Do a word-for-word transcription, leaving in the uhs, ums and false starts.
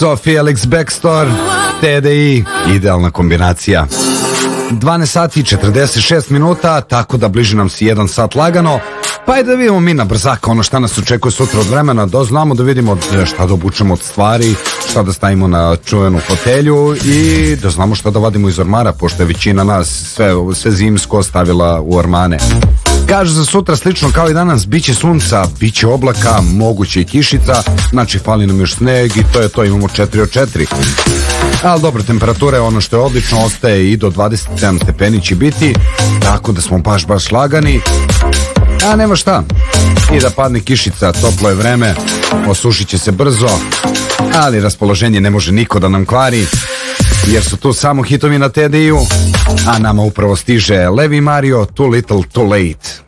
Sophie Elix Bextor, T D I, idealna kombinacija. dvanaest sati i četrdeset šest minuta, tako da bliži nam se jedan sat lagano. Pa i da vidimo mi na brzaka ono šta nas očekuje sutra od vremena, da znamo da vidimo šta da obučemo od stvari, šta da stavimo na čuvenu fotelju i da znamo šta da vadimo iz ormara, pošto je većina nas sve, sve zimsko stavila u ormane. Kaže za sutra slično kao i danas, bit će sunca, bit će oblaka, moguće i kišica, znači fali nam još sneg i to je to, imamo četiri od četiri. Ali dobro, temperatura je ono što je odlično, ostaje i do dvadeset sedam stepeni će biti, tako da smo baš baš lagani. A nema šta, i da padne kišica, toplo je vreme, osušit će se brzo, ali raspoloženje ne može niko da nam kvari, jer su tu samo hitovi na T D I-u, a nama upravo stiže Levi Mario, Too Little Too Late.